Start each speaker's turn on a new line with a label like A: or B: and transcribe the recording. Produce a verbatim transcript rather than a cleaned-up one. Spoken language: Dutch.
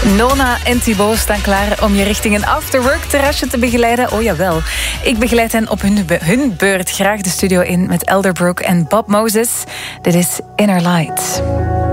A: Nona en Thibaut staan klaar om je richting een afterwork-terrasje te begeleiden. Oh jawel, ik begeleid hen op hun, be- hun beurt graag de studio in met Elderbrook en Bob Moses. Dit is Inner Light.